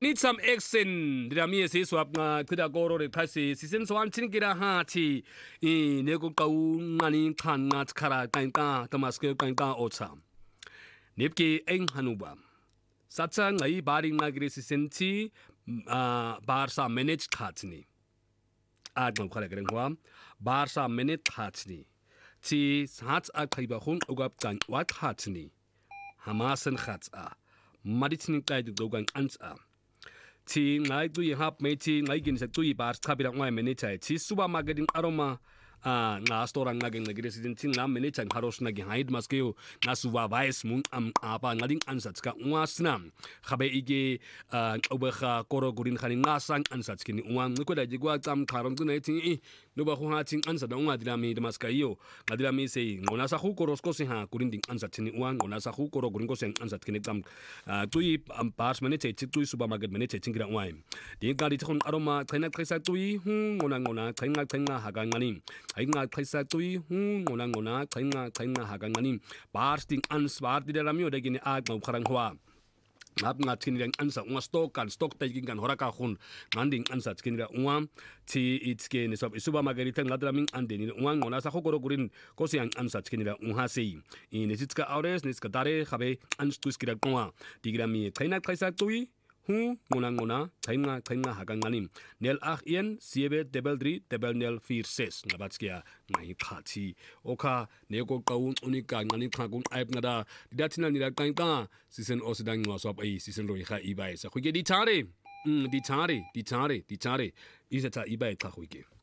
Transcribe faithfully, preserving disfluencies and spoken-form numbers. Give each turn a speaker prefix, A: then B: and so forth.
A: นี่ซัมเอ็กเซนเดี๋ยวมีสิสวบงาคือดากอโรเรคาสิสิเซนสวานชินกิราฮาทีอีเนกุกาวงานิขันงาคารากันตาตมัสเกกันตาโอซามนิบกีเอ็งฮันุบามสัจจังไอบาริงมากริสิเซนทีอ่าบาร์ซาเมเนจขาดนี่อาจมังคาร์กเรงความบาร์ซาเมเนจขาดนี่ที่สัจอาใครบ้าคงอุกับกันวัดขาดนี่ฮามาสันขาดอามาดิชนิกไกดูดูกันอันส์อาที่ไงตุยฮับไม่ที่ไงกินสักตุยบาร์สขับไปรักไม่เมเนจใช่ที่สุบามาเกิดอารมณ์อ่างาสตอรังงาเก่งนักเรียนสิ่งที่งาเมเนจฉันฮารุสนักให้ดมาสกิลงาสุบาไวส์มุนอัมอาปางาดิ้งอันสัตส์กับงาสนามขับไปอีกอ่าอุบะข้าโคโรกุรินขันงาสังอันสัตส์กินงานึกว่าได้จีกว่าจำคารมตุนไอ้ที่อีนูบะคูหาจิงอันสัตว์งาดิลามีดมาสกิลงาดิลามีเซย์งานาสักคูโคโรสโกสิฮากุรินดิ้งอันสัตส์กินงางานาสักคูโคโรกุรินโกเซงอันสัตส์กินจำอ่าตุยบาร์สเมเนจใช่ตุยสุบามาเกิดเมเนจใช่จิงกิรังไว้ดิ้งการที่คนอารมณ์ใครนักใครสักตุยหุ่งงานงาใครงาใครงาหากันงานิใครงาใครสักตุยหุ่งงานงาใครงาใครงาหากันงานิบาร์สดิ้งอันสบาร์ดิเดลามิโอได้กินอาจมาคารังหัวนับงัดกินเรื่องอันสักงาสต็อกกันสต็อกแต่กินกันหัวรักคุณงานดิ้งอันสักกินเรื่องงาที่อิสเกนิสอบอิสุบามาเกิดที่งัดรามิงอันเดนิงางงานาสักโคโรกุรินก็เสียงอันสักกินเรื่องงาเซีอินิสิตกับออเรสนิสกับดาร์เร่ขับไปอันสตุสกิรักงาดีกรามีใครนักใครสักตุยหุ่งงานงาใครงาใครงาหากันงานิเนลอาเอียนซีเอเบเดเบลดรีเดเบลเนลฟีร์เซสงับสกี้ไม่ขาดที่โอเคเนโกกาวอุนิการงานิขากุนไอป์นาดาดิดัชนันนิรักกันตาซีเซนโอสดังงัวสอบไอซีเซนโรยข้าอีบายสักคุยกันดีชาร์เรอืมดีชาร์เรดีชาร์เรดีชาร์เรอีสัตว์อีบายข้าคุยกัน